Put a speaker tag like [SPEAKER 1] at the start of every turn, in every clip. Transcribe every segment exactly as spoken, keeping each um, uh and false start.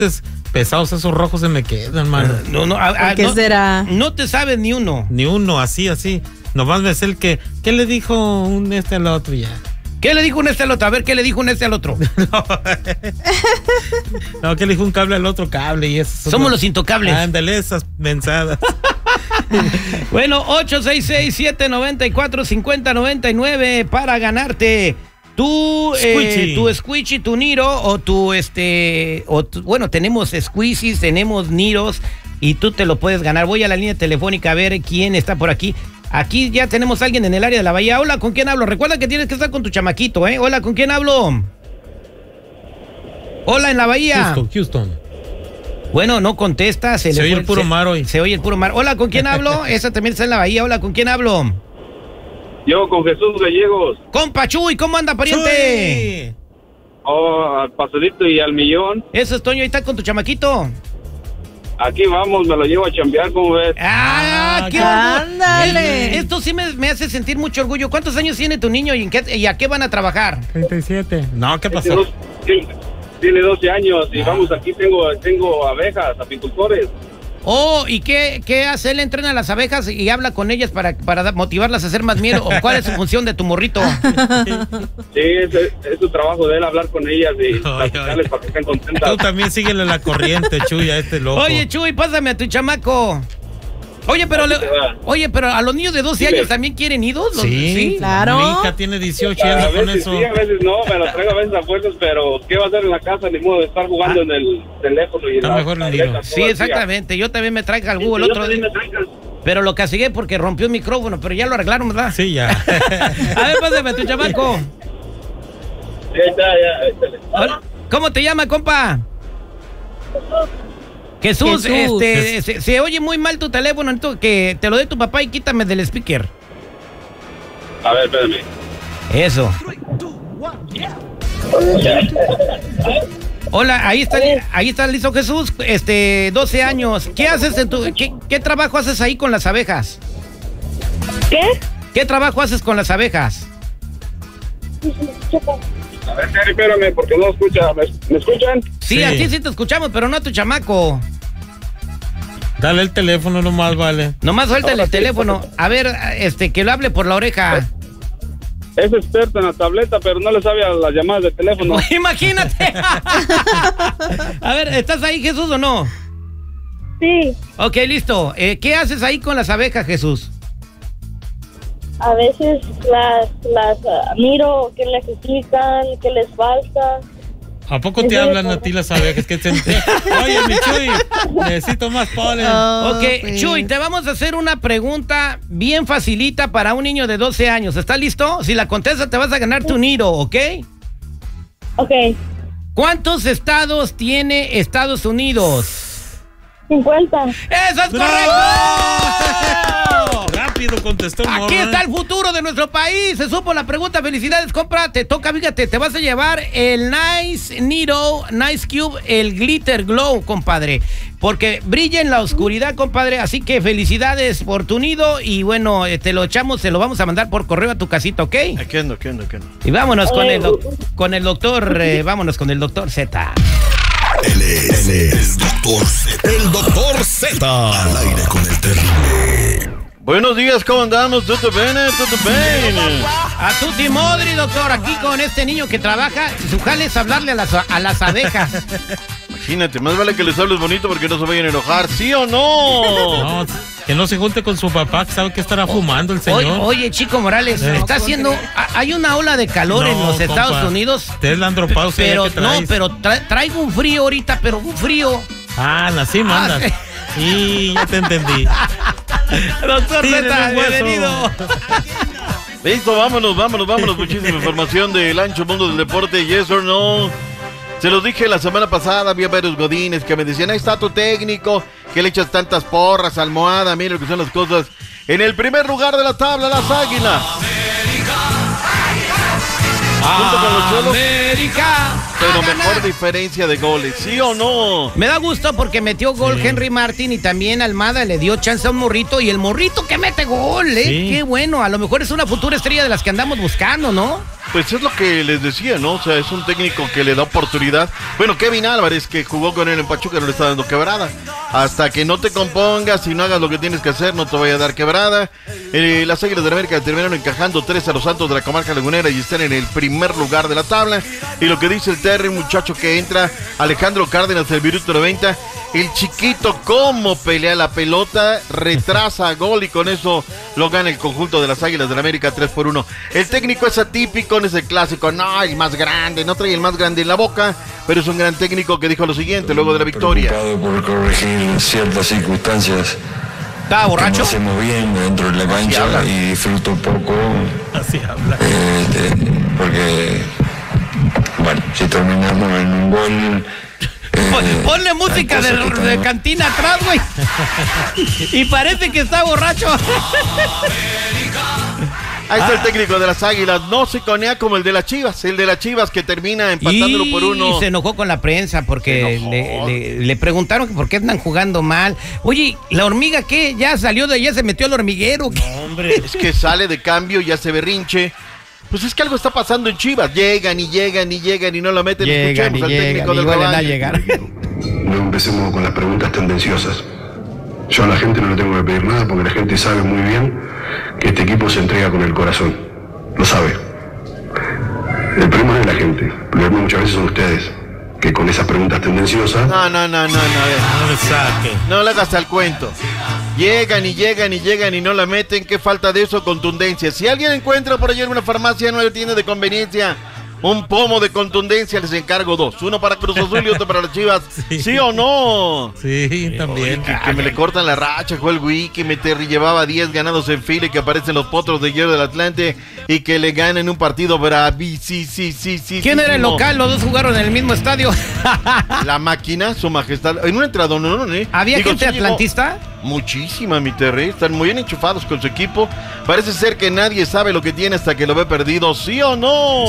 [SPEAKER 1] pesados esos rojos se me quedan, mano.
[SPEAKER 2] No, no, a, a,
[SPEAKER 3] ¿Qué
[SPEAKER 2] no,
[SPEAKER 3] será?
[SPEAKER 2] No te sabes ni uno.
[SPEAKER 1] Ni uno, así, así. Nomás me sé el que, ¿qué le dijo un este al otro ya?
[SPEAKER 2] ¿Qué le dijo un este al otro? A ver, ¿qué le dijo un este al otro?
[SPEAKER 1] no. no, ¿qué le dijo un cable al otro cable? Y eso,
[SPEAKER 2] somos los intocables.
[SPEAKER 1] Ándale, esas mensadas.
[SPEAKER 2] Bueno, ocho seis seis, siete nueve cuatro, cinco cero nueve nueve para ganarte tu eh, tu Squishy, tu Niro o tu este o tu, bueno, tenemos Squishies, tenemos Niros y tú te lo puedes ganar. Voy a la línea telefónica a ver quién está por aquí. Aquí ya tenemos a alguien en el área de la Bahía. Hola, ¿con quién hablo? Recuerda que tienes que estar con tu chamaquito, ¿eh? Hola, ¿con quién hablo? Hola, en la Bahía.
[SPEAKER 1] Houston, Houston.
[SPEAKER 2] Bueno, no contesta. Se,
[SPEAKER 1] se
[SPEAKER 2] le
[SPEAKER 1] oye
[SPEAKER 2] fue,
[SPEAKER 1] el puro
[SPEAKER 2] se,
[SPEAKER 1] mar hoy.
[SPEAKER 2] Se oye el puro mar. Hola, ¿con quién hablo? Esa también está en la Bahía. Hola, ¿con quién hablo?
[SPEAKER 4] Yo con Jesús Gallegos.
[SPEAKER 2] Compa Chuy, ¿cómo anda, pariente?
[SPEAKER 1] Chuy.
[SPEAKER 4] Oh, al pasadito y al millón.
[SPEAKER 2] Eso es, Toño, ahí está con tu chamaquito.
[SPEAKER 4] Aquí vamos, me lo llevo a chambear, ¿cómo ves?
[SPEAKER 2] ¡Ah, qué
[SPEAKER 3] ándale!
[SPEAKER 2] Esto sí me, me hace sentir mucho orgullo. ¿Cuántos años tiene tu niño y, en qué, y a qué van a trabajar?
[SPEAKER 1] treinta y siete. No, ¿qué pasó?
[SPEAKER 4] Dos, tiene doce años y ah. vamos, aquí tengo, tengo abejas, apicultores.
[SPEAKER 2] Oh, ¿y qué, qué hace? Él entrena a las abejas y habla con ellas para, para motivarlas a hacer más miel. ¿O cuál es su función de tu morrito?
[SPEAKER 4] Sí, es, es su trabajo de él, hablar con ellas y platicarles para que estén contentas.
[SPEAKER 1] Tú también síguele la corriente, Chuy, a este loco.
[SPEAKER 2] Oye, Chuy, pásame a tu chamaco. Oye, pero le, oye, pero a los niños de doce años también quieren nidos.
[SPEAKER 1] Sí,
[SPEAKER 2] sí,
[SPEAKER 3] claro.
[SPEAKER 1] Mi hija tiene dieciocho y anda con eso.
[SPEAKER 4] Sí, a veces no, me lo traigo a veces a fuerzas, pero ¿qué va a hacer en la casa? Ni modo de estar jugando ah. en el teléfono y en
[SPEAKER 1] Está
[SPEAKER 4] la
[SPEAKER 1] mejor el nido.
[SPEAKER 2] Sí, exactamente. Yo también me traigo al Google sí, el otro día. Pero lo castigué porque rompió el micrófono, pero ya lo arreglaron, ¿verdad?
[SPEAKER 1] Sí, ya.
[SPEAKER 2] A ver, pásame a tu chamaco.
[SPEAKER 4] Ya está, ya.
[SPEAKER 2] Hola. ¿Cómo te llama, compa? Jesús,
[SPEAKER 3] Jesús.
[SPEAKER 2] este, se, se oye muy mal tu teléfono, entonces que te lo dé tu papá y quítame del speaker.
[SPEAKER 4] A ver, espérame.
[SPEAKER 2] Eso. Hola, ahí está, ahí está listo Jesús, este, doce años. ¿Qué haces en tu, qué, qué trabajo haces ahí con las abejas?
[SPEAKER 5] ¿Qué?
[SPEAKER 2] ¿Qué trabajo haces con las abejas?
[SPEAKER 4] A ver, Cari, espérame, porque no escucha. ¿Me, ¿me escuchan?
[SPEAKER 2] Sí,
[SPEAKER 1] Sí,
[SPEAKER 2] aquí sí te escuchamos, pero no a tu chamaco.
[SPEAKER 1] Dale el teléfono nomás, vale.
[SPEAKER 2] Nomás suéltale el teléfono. A ver, este, que lo hable por la oreja.
[SPEAKER 4] Es experto en la tableta, pero no le sabe a las llamadas de teléfono.
[SPEAKER 2] Imagínate. A ver, ¿estás ahí, Jesús, o no?
[SPEAKER 5] Sí.
[SPEAKER 2] Ok, listo. Eh, ¿Qué haces ahí con las abejas, Jesús?
[SPEAKER 5] A veces las, las uh, miro qué necesitan, qué les falta.
[SPEAKER 1] ¿A poco te hablan a ti las abejas? Que te... Oye, mi Chuy, necesito más polen.
[SPEAKER 2] Oh, ok, pues. Chuy, te vamos a hacer una pregunta bien facilita para un niño de doce años. ¿Estás listo? Si la contestas te vas a ganar tu Niro, ¿ok?
[SPEAKER 5] Ok.
[SPEAKER 2] ¿Cuántos estados tiene Estados Unidos?
[SPEAKER 5] cincuenta.
[SPEAKER 2] ¡Eso es correcto!
[SPEAKER 1] Rápido contestó.
[SPEAKER 2] Aquí
[SPEAKER 1] morra.
[SPEAKER 2] está el futuro de nuestro país. Se supo la pregunta. Felicidades, compra. Te toca, fíjate, te vas a llevar el Nice Niro, Nice Cube, el Glitter Glow, compadre. Porque brilla en la oscuridad, compadre. Así que felicidades por tu nido. Y bueno, te lo echamos, te lo vamos a mandar por correo a tu casita, ¿ok?
[SPEAKER 6] Aquí ando, aquí ando, aquí ando.
[SPEAKER 2] Y vámonos con el, con el doctor, eh, vámonos con el doctor Z.
[SPEAKER 7] Él es, él es el doctor Z. El doctor Z. Al aire con el terrible.
[SPEAKER 6] Buenos días, ¿cómo andamos? ¿Todo bien? ¿Todo bien?
[SPEAKER 2] A tutti modri, doctor, aquí con este niño que trabaja, su jale es hablarle a las, a las abejas.
[SPEAKER 6] Imagínate, más vale que les hables bonito porque no se vayan a enojar, ¿sí o no?
[SPEAKER 1] No, que no se junte con su papá, que sabe que estará fumando el señor.
[SPEAKER 2] Oye, oye, Chico Morales,
[SPEAKER 1] Eh.
[SPEAKER 2] está haciendo, hay una ola de calor
[SPEAKER 1] No,
[SPEAKER 2] en los Estados
[SPEAKER 1] compa.
[SPEAKER 2] Unidos.
[SPEAKER 1] Ustedes la andropausia
[SPEAKER 2] Pero
[SPEAKER 1] que
[SPEAKER 2] no,
[SPEAKER 1] traes.
[SPEAKER 2] pero tra- traigo un frío ahorita, pero un frío.
[SPEAKER 1] Ah, así mandas.
[SPEAKER 2] Ah,
[SPEAKER 1] Y ya te entendí.
[SPEAKER 2] Doctor
[SPEAKER 1] Tírenle
[SPEAKER 2] Z,
[SPEAKER 1] un hueso.
[SPEAKER 2] bienvenido.
[SPEAKER 6] Listo, vámonos, vámonos, vámonos. Muchísima información del ancho mundo del deporte, yes or no. Se los dije la semana pasada, había varios godines que me decían, ahí está tu técnico, que le echas tantas porras, almohada, mira lo que son las cosas. En el primer lugar de la tabla, las Águilas. junto con los Cholos.
[SPEAKER 2] América.
[SPEAKER 6] Pero mejor diferencia de goles, ¿sí o no?
[SPEAKER 2] Me da gusto porque metió gol sí. Henry Martin y también Almada le dio chance a un morrito y el morrito que mete gol, ¿eh? Sí. Qué bueno, a lo mejor es una futura estrella de las que andamos buscando, ¿no?
[SPEAKER 6] Pues es lo que les decía, ¿no? O sea, es un técnico que le da oportunidad. Bueno, Kevin Álvarez, que jugó con él en Pachuca, no le está dando quebrada. Hasta que no te compongas y no hagas lo que tienes que hacer, no te vaya a dar quebrada. Eh, las Águilas de la América terminaron encajando tres a los Santos de la comarca lagunera y están en el primer lugar de la tabla. Y lo que dice el Terry, muchacho que entra, Alejandro Cárdenas del minuto noventa, el chiquito cómo pelea la pelota, retrasa gol y con eso lo gana el conjunto de las Águilas de la América tres por uno. El técnico es atípico, no es el clásico, no, el más grande, no trae el más grande en la boca, pero es un gran técnico que dijo lo siguiente luego de la victoria.
[SPEAKER 3] Preocupado por corregir ciertas circunstancias.
[SPEAKER 2] ¿Estaba borracho?
[SPEAKER 3] No hacemos bien dentro de la cancha y disfruto un poco.
[SPEAKER 1] Así habla.
[SPEAKER 3] Eh, de, porque, bueno, si terminamos en un gol...
[SPEAKER 2] Eh, Ponle música de, de cantina atrás, güey. Y parece que está borracho.
[SPEAKER 6] Ahí está el técnico de las Águilas, no se conea como el de las Chivas, el de las Chivas que termina empatándolo por uno.
[SPEAKER 2] Y se enojó con la prensa porque le, le, le preguntaron que por qué andan jugando mal. Oye, ¿la hormiga qué? ¿Ya salió de allá, se metió al hormiguero?
[SPEAKER 6] No, hombre, es que sale de cambio, ya se berrinche. Pues es que algo está pasando en Chivas, llegan y llegan y llegan y no lo meten.
[SPEAKER 2] Llegan
[SPEAKER 6] Escuchemos
[SPEAKER 2] y
[SPEAKER 6] al
[SPEAKER 2] llegan,
[SPEAKER 6] técnico del
[SPEAKER 2] vuelven a
[SPEAKER 6] rebaño.
[SPEAKER 2] llegar.
[SPEAKER 8] No empecemos con las preguntas tendenciosas. Yo a la gente no le tengo que pedir nada porque la gente sabe muy bien que este equipo se entrega con el corazón. Lo sabe. El problema no es la gente. El problema muchas veces son ustedes, que con esas preguntas tendenciosas...
[SPEAKER 6] No, no, no, no, no.
[SPEAKER 1] No le saque.
[SPEAKER 6] No le hagas al cuento. Llegan y llegan y llegan y no la meten. Qué falta de eso, contundencia. Si alguien encuentra por allá en una farmacia, no le tiene de conveniencia un pomo de contundencia, les encargo dos. Uno para Cruz Azul y otro para las Chivas. ¿Sí, ¿Sí o no?
[SPEAKER 1] Sí, también.
[SPEAKER 6] Oye, que, que me le cortan la racha, Joel Wiki, me Terry llevaba diez ganados en fila y que aparecen los potros de hierro del Atlante y que le ganen un partido bravi. Sí, sí, sí, sí.
[SPEAKER 2] ¿Quién
[SPEAKER 6] sí,
[SPEAKER 2] era el
[SPEAKER 6] no.
[SPEAKER 2] local? Los dos jugaron en el mismo estadio.
[SPEAKER 6] La máquina, su majestad. En un entrado, no, no, no.
[SPEAKER 2] ¿Había
[SPEAKER 6] Digo,
[SPEAKER 2] gente
[SPEAKER 6] sí llegó
[SPEAKER 2] atlantista?
[SPEAKER 6] Muchísima, mi Terry. Están muy bien enchufados con su equipo. Parece ser que nadie sabe lo que tiene hasta que lo ve perdido. ¿Sí o no?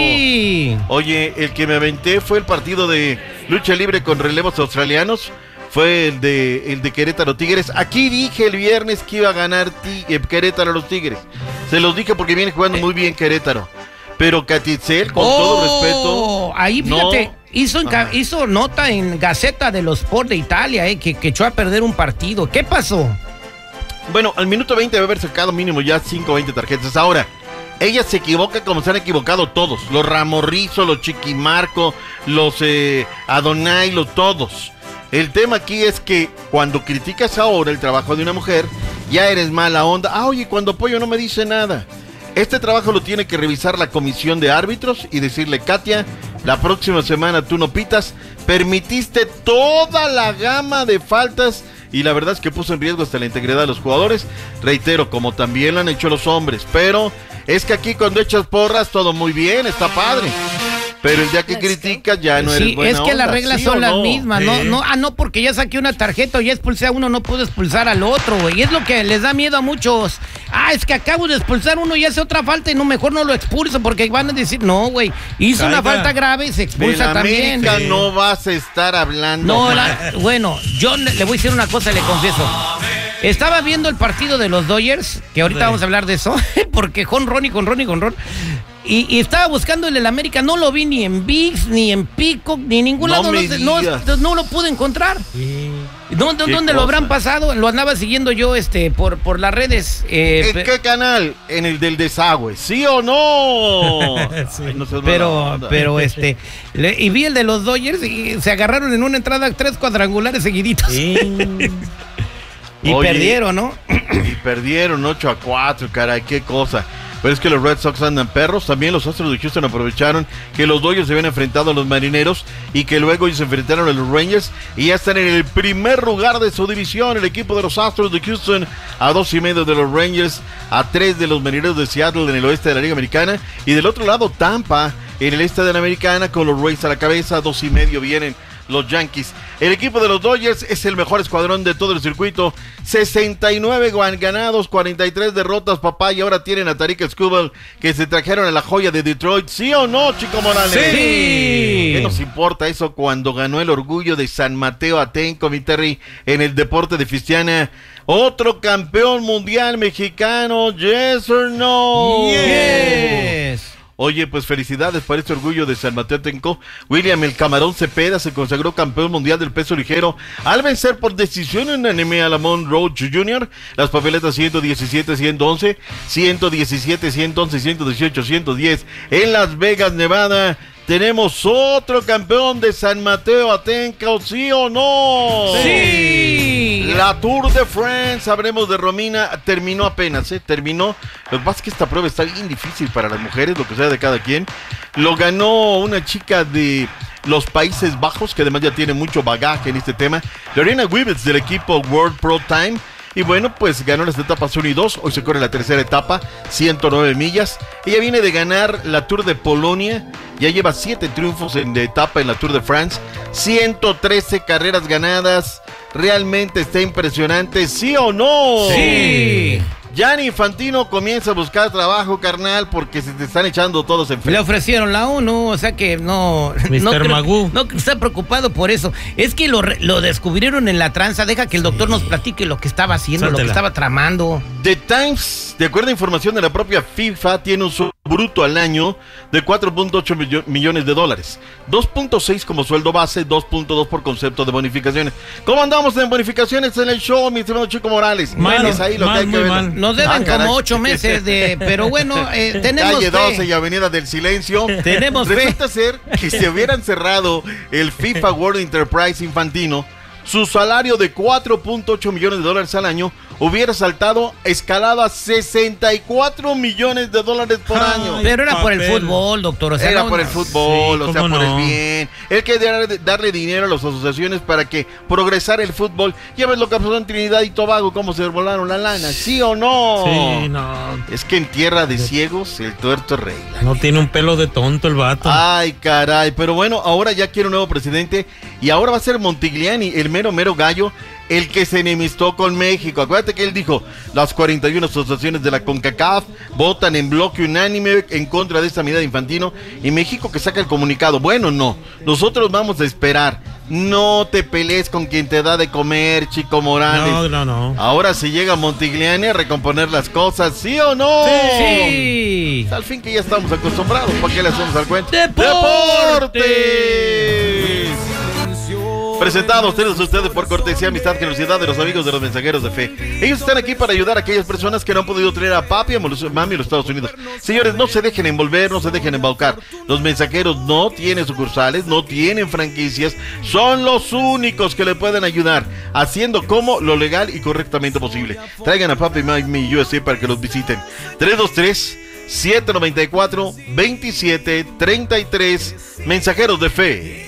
[SPEAKER 2] Sí.
[SPEAKER 6] Oye, el que me aventé fue el partido de lucha libre con relevos australianos. Fue el de el de Querétaro Tigres. Aquí dije el viernes que iba a ganar ti, eh, Querétaro a los Tigres. Se los dije porque viene jugando muy bien Querétaro. Pero Catitzel, con
[SPEAKER 2] oh,
[SPEAKER 6] todo respeto...
[SPEAKER 2] Ahí, fíjate,
[SPEAKER 6] no.
[SPEAKER 2] hizo, en, hizo nota en Gaceta de los Sport de Italia, eh, que, que echó a perder un partido. ¿Qué pasó?
[SPEAKER 6] Bueno, al minuto veinte debe haber sacado mínimo ya cinco o veinte tarjetas. Ahora, ella se equivoca como se han equivocado todos. Los Ramorrizo, los Chiquimarco, los eh, Adonai, los todos. El tema aquí es que cuando criticas ahora el trabajo de una mujer, ya eres mala onda. Ah, oye, cuando Pollo no me dice nada. Este trabajo lo tiene que revisar la comisión de árbitros y decirle, Katia, la próxima semana tú no pitas. Permitiste toda la gama de faltas y la verdad es que puso en riesgo hasta la integridad de los jugadores. Reitero, como también lo han hecho los hombres, pero es que aquí cuando echas porras todo muy bien, está padre. Pero el día que criticas ya no eres
[SPEAKER 2] sí,
[SPEAKER 6] buena
[SPEAKER 2] es que
[SPEAKER 6] onda,
[SPEAKER 2] las reglas
[SPEAKER 6] ¿sí
[SPEAKER 2] son las
[SPEAKER 6] no?
[SPEAKER 2] mismas, ¿no?
[SPEAKER 1] Sí.
[SPEAKER 2] no Ah, no, porque ya saqué una tarjeta o ya expulsé a uno, no puedo expulsar al otro, güey. Y es lo que les da miedo a muchos. Ah, es que acabo de expulsar uno y hace otra falta y no, mejor no lo expulso porque van a decir, no, güey, hizo
[SPEAKER 1] Caiga.
[SPEAKER 2] una falta grave y se expulsa
[SPEAKER 6] De la
[SPEAKER 2] también.
[SPEAKER 6] América
[SPEAKER 1] Sí.
[SPEAKER 6] no vas a estar hablando.
[SPEAKER 2] No, la- bueno, yo le voy a decir una cosa, le confieso. Estaba viendo el partido de los Dodgers, que ahorita
[SPEAKER 1] Sí.
[SPEAKER 2] vamos a hablar de eso, porque jonrón y jonrón y jonrón. Y, y estaba buscando el del América, no lo vi ni en ViX, ni en Peacock, ni en ningún
[SPEAKER 6] No
[SPEAKER 2] lado, no,
[SPEAKER 6] me
[SPEAKER 2] sé, no,
[SPEAKER 6] digas.
[SPEAKER 2] no lo pude encontrar.
[SPEAKER 1] Sí.
[SPEAKER 2] ¿Dónde,
[SPEAKER 6] ¿Qué
[SPEAKER 2] dónde lo
[SPEAKER 6] cosa?
[SPEAKER 2] habrán pasado? Lo andaba siguiendo yo este por, por las redes. eh,
[SPEAKER 6] ¿En
[SPEAKER 2] pe-
[SPEAKER 6] qué canal? En el del desagüe, ¿sí o no?
[SPEAKER 1] Sí.
[SPEAKER 6] Ay, no seas mala
[SPEAKER 2] Pero,
[SPEAKER 6] onda.
[SPEAKER 2] pero este, le- y vi el de los Dodgers y se agarraron en una entrada tres cuadrangulares seguiditos.
[SPEAKER 1] Sí.
[SPEAKER 2] Y
[SPEAKER 6] Oye,
[SPEAKER 2] perdieron, ¿no?
[SPEAKER 6] Y perdieron ocho a cuatro, caray, qué cosa. Pero es que los Red Sox andan perros. También los Astros de Houston aprovecharon que los Dodgers se habían enfrentado a los Marineros y que luego ellos se enfrentaron a los Rangers y ya están en el primer lugar de su división. El equipo de los Astros de Houston a dos y medio de los Rangers, a tres de los Marineros de Seattle en el oeste de la Liga Americana. Y del otro lado Tampa en el este de la Americana con los Rays a la cabeza, a dos y medio vienen los Yankees. El equipo de los Dodgers es el mejor escuadrón de todo el circuito. sesenta y nueve ganados, cuarenta y tres derrotas, papá. Y ahora tienen a Tarik Skubal, que se trajeron a la joya de Detroit. ¿Sí o no, Chico Morales?
[SPEAKER 2] Sí.
[SPEAKER 6] ¿Qué nos importa eso cuando ganó el orgullo de San Mateo Atenco, mi Terry, en el deporte de Fistiana? Otro campeón mundial mexicano, yes or no?
[SPEAKER 2] Yes.
[SPEAKER 6] Oye, pues felicidades por este orgullo de San Mateo Atenco. William el Camarón Cepeda se consagró campeón mundial del peso ligero al vencer por decisión unánime a Lamont Roach junior Las papeletas ciento diecisiete, ciento once, ciento diecisiete, ciento once, ciento dieciocho, ciento diez en Las Vegas, Nevada. Tenemos otro campeón de San Mateo Atenco, ¿sí o no?
[SPEAKER 2] ¡Sí!
[SPEAKER 6] La Tour de France, sabremos de Romina, terminó apenas, ¿eh? Terminó. Lo que pasa es que esta prueba está bien difícil para las mujeres, lo que sea de cada quien. Lo ganó una chica de los Países Bajos, que además ya tiene mucho bagaje en este tema. Lorena Wibbes, del equipo World Pro Time. Y bueno, pues ganó las etapas uno y dos, hoy se corre la tercera etapa, ciento nueve millas. Ella viene de ganar la Tour de Polonia, ya lleva siete triunfos en de etapa en la Tour de France, ciento trece carreras ganadas, realmente está impresionante, ¿sí o no?
[SPEAKER 2] Sí.
[SPEAKER 6] Gianni Infantino comienza a buscar trabajo, carnal, porque se te están echando todos en frente.
[SPEAKER 2] Le ofrecieron la ONU, o sea que no...
[SPEAKER 1] mister
[SPEAKER 2] no
[SPEAKER 1] Magoo.
[SPEAKER 2] No está preocupado por eso. Es que lo, lo descubrieron en la tranza. Deja que el doctor nos platique lo que estaba haciendo, Sáltela. Lo que estaba tramando.
[SPEAKER 6] The Times, de acuerdo a información de la propia FIFA, tiene un sueldo bruto al año de cuatro punto ocho millones de dólares. dos punto seis como sueldo base, dos punto dos por concepto de bonificaciones. ¿Cómo andamos en bonificaciones en el show, mi estimado Chico Morales?
[SPEAKER 1] Mal,
[SPEAKER 6] es ahí lo
[SPEAKER 1] mal,
[SPEAKER 6] que hay que ver.
[SPEAKER 1] Mal.
[SPEAKER 2] Nos deben
[SPEAKER 6] ah,
[SPEAKER 2] como ocho meses de... Pero bueno, eh, tenemos
[SPEAKER 6] Calle
[SPEAKER 2] fe.
[SPEAKER 6] doce y Avenida del Silencio.
[SPEAKER 2] Tenemos fe.
[SPEAKER 6] Resulta ser que si hubieran cerrado el FIFA World Enterprise Infantino, su salario de cuatro punto ocho millones de dólares al año hubiera saltado, escalado a sesenta y cuatro millones de dólares por
[SPEAKER 1] Ay,
[SPEAKER 6] año.
[SPEAKER 2] Pero era
[SPEAKER 1] papel.
[SPEAKER 2] por el fútbol, doctor. O sea,
[SPEAKER 6] Era
[SPEAKER 2] no,
[SPEAKER 6] por el fútbol,
[SPEAKER 1] sí,
[SPEAKER 6] o sea,
[SPEAKER 1] ¿cómo
[SPEAKER 6] por
[SPEAKER 1] no?
[SPEAKER 6] el bien. Él quería darle, darle dinero a las asociaciones para que progresara el fútbol. Ya ves lo que pasó en Trinidad y Tobago, cómo se volaron la lana, ¿sí o no?
[SPEAKER 1] Sí, no.
[SPEAKER 6] Es que en tierra de ciegos el tuerto es rey.
[SPEAKER 1] No tiene un pelo de tonto el vato.
[SPEAKER 6] Ay, caray, pero bueno, ahora ya quiere un nuevo presidente y ahora va a ser Montigliani, el mero mero gallo, el que se enemistó con México. Acuérdate que él dijo, las cuarenta y una asociaciones de la CONCACAF votan en bloque unánime en contra de esta medida de Infantino, y México que saca el comunicado. Bueno, no, nosotros vamos a esperar. No te pelees con quien te da de comer, Chico Morales.
[SPEAKER 1] No, no, no.
[SPEAKER 6] Ahora si llega Montigliani a recomponer las cosas, ¿sí o no?
[SPEAKER 2] Sí.
[SPEAKER 6] Al fin que ya estamos acostumbrados, ¿para qué le hacemos al cuento?
[SPEAKER 2] ¡Deportes!
[SPEAKER 6] ¡Deportes! Presentados ustedes, ustedes por cortesía, amistad, generosidad de los amigos de los mensajeros de fe. Ellos están aquí para ayudar a aquellas personas que no han podido traer a papi, a mami a los Estados Unidos. Señores, no se dejen envolver, no se dejen embaucar. Los mensajeros no tienen sucursales, no tienen franquicias. Son los únicos que le pueden ayudar, haciendo como lo legal y correctamente posible. Traigan a papi, mami y U S A para que los visiten. tres dos tres, siete nueve cuatro, dos siete tres tres. Mensajeros de fe.